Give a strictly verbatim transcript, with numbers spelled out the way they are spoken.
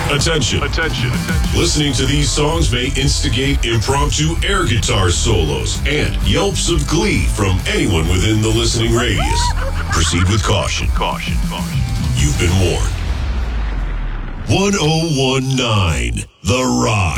Attention. Attention. Listening to these songs may instigate impromptu air guitar solos and yelps of glee from anyone within the listening radius. Proceed with caution. Caution. Caution. You've been warned. ten nineteen The Rock.